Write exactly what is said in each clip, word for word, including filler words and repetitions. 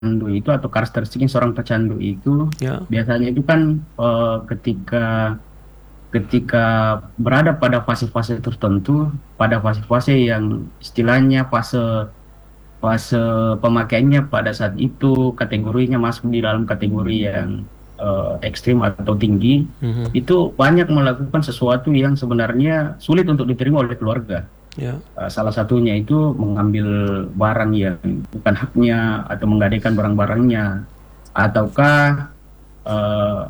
pecandu itu atau karakteristiknya seorang pecandu itu Ya. biasanya itu kan eh, ketika ketika berada pada fase-fase tertentu, pada fase-fase yang istilahnya fase fase pemakaiannya pada saat itu kategorinya masuk di dalam kategori yang eh, ekstrim atau tinggi, Mhm. itu banyak melakukan sesuatu yang sebenarnya sulit untuk diterima oleh keluarga. Ya. Eh, salah satunya itu mengambil barang yang bukan haknya atau menggadaikan barang-barangnya, ataukah eh,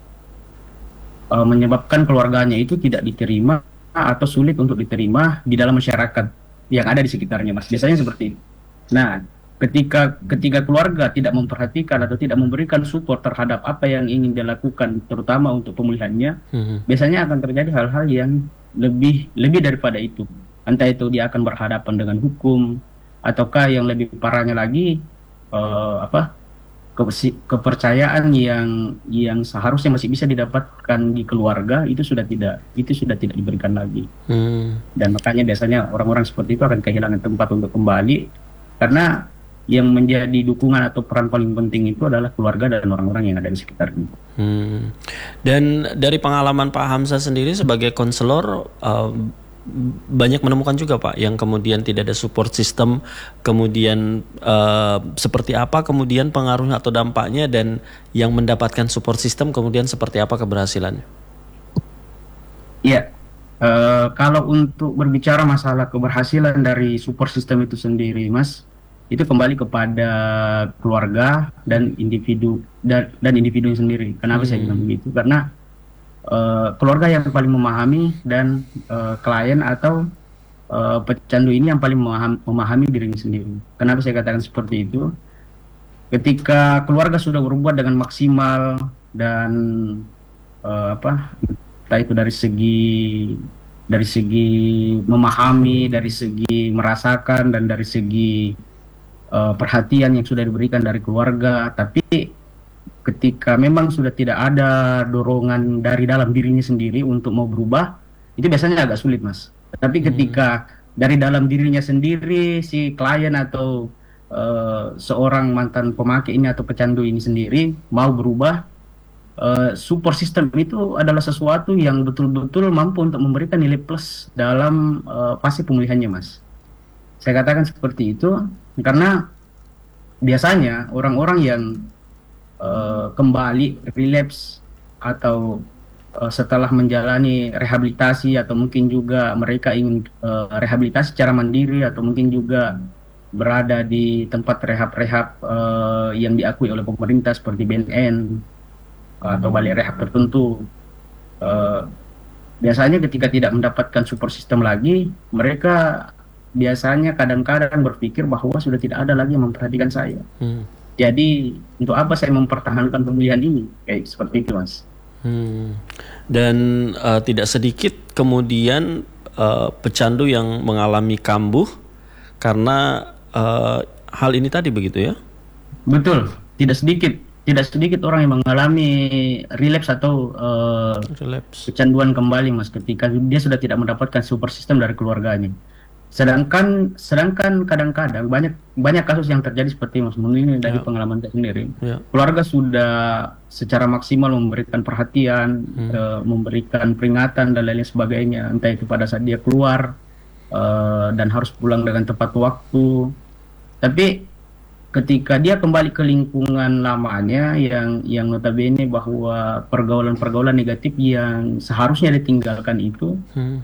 eh, menyebabkan keluarganya itu tidak diterima atau sulit untuk diterima di dalam masyarakat yang ada di sekitarnya, Mas. Biasanya seperti itu. Nah, ketika ketika keluarga tidak memperhatikan atau tidak memberikan support terhadap apa yang ingin dilakukan, terutama untuk pemulihannya, Mhm. biasanya akan terjadi hal-hal yang lebih lebih daripada itu. Entah itu dia akan berhadapan dengan hukum, ataukah yang lebih parahnya lagi eh, apa kepesi- kepercayaan yang yang seharusnya masih bisa didapatkan di keluarga itu sudah tidak itu sudah tidak diberikan lagi. Hmm. Dan makanya biasanya orang-orang seperti itu akan kehilangan tempat untuk kembali karena yang menjadi dukungan atau peran paling penting itu adalah keluarga dan orang-orang yang ada di sekitarnya. Hmm. Dan dari pengalaman Pak Hamzah sendiri sebagai konselor, eh, banyak menemukan juga Pak yang kemudian tidak ada support system, kemudian eh, seperti apa kemudian pengaruhnya atau dampaknya, dan yang mendapatkan support system kemudian seperti apa keberhasilannya. Ya, eh, kalau untuk berbicara masalah keberhasilan dari support system itu sendiri, Mas, itu kembali kepada keluarga dan individu dan dan individu sendiri. Kenapa saya bilang Hmm. begitu? Karena eh, keluarga yang paling memahami dan eh, klien atau eh, pecandu ini yang paling memaham- memahami dirinya sendiri. Kenapa saya katakan seperti itu? Ketika keluarga sudah berbuat dengan maksimal dan eh, apa, entah itu dari segi dari segi memahami, dari segi merasakan, dan dari segi eh, perhatian yang sudah diberikan dari keluarga, tapi ketika memang sudah tidak ada dorongan dari dalam dirinya sendiri untuk mau berubah, itu biasanya agak sulit, Mas. Tapi Hmm. ketika dari dalam dirinya sendiri, si klien atau eh, seorang mantan pemakai ini atau pecandu ini sendiri mau berubah, eh, support system itu adalah sesuatu yang betul-betul mampu untuk memberikan nilai plus dalam eh, fase pemulihannya, Mas. Saya katakan seperti itu karena biasanya orang-orang yang eh, kembali relapse atau eh, setelah menjalani rehabilitasi atau mungkin juga mereka ingin eh, rehabilitasi secara mandiri atau mungkin juga berada di tempat rehab-rehab eh, yang diakui oleh pemerintah seperti B N N atau balai rehab tertentu. Eh, Biasanya ketika tidak mendapatkan support system lagi, mereka biasanya kadang-kadang berpikir bahwa sudah tidak ada lagi yang memperhatikan saya. Hmm. Jadi untuk apa saya mempertahankan pemilihan ini? Kayak seperti itu, Mas. Hmm. Dan eh, tidak sedikit kemudian eh, pecandu yang mengalami kambuh karena eh, hal ini tadi, begitu ya? Betul, tidak sedikit, tidak sedikit orang yang mengalami relapse atau eh, Relapse. kecanduan kembali, Mas, ketika dia sudah tidak mendapatkan support system dari keluarganya. Sedangkan, sedangkan kadang-kadang banyak banyak kasus yang terjadi seperti Mas Mun ini dari Ya, pengalaman saya sendiri. ya. Keluarga sudah secara maksimal memberikan perhatian, Hmm. eh, memberikan peringatan dan lain sebagainya, entah itu pada saat dia keluar eh, dan harus pulang dengan tepat waktu. Tapi ketika dia kembali ke lingkungan lamanya yang yang notabene bahwa pergaulan-pergaulan negatif yang seharusnya ditinggalkan itu Hmm.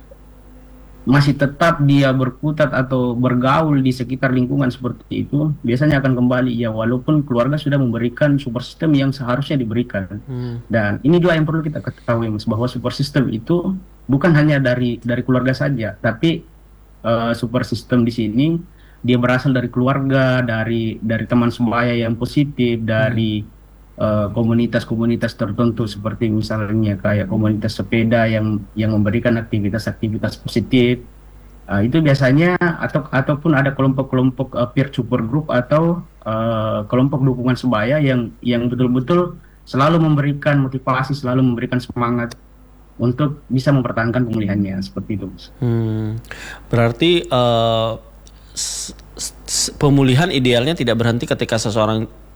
masih tetap dia berkutat atau bergaul di sekitar lingkungan seperti itu, biasanya akan kembali ya walaupun keluarga sudah memberikan support system yang seharusnya diberikan. Hmm. Dan ini juga yang perlu kita ketahui, Mas, bahwa support system itu bukan hanya dari dari keluarga saja, tapi eh, support system di sini dia berasal dari keluarga, dari dari teman sebaya yang positif, Hmm. dari eh, komunitas-komunitas tertentu seperti misalnya kayak komunitas sepeda yang yang memberikan aktivitas-aktivitas positif. Ah, itu biasanya atau ataupun ada kelompok-kelompok eh, peer support group atau eh, kelompok dukungan sebaya yang yang betul-betul selalu memberikan motivasi, selalu memberikan semangat untuk bisa mempertahankan pemulihannya seperti itu, Mas. Hmm. Berarti eh, s- s- pemulihan idealnya tidak berhenti ketika seseorang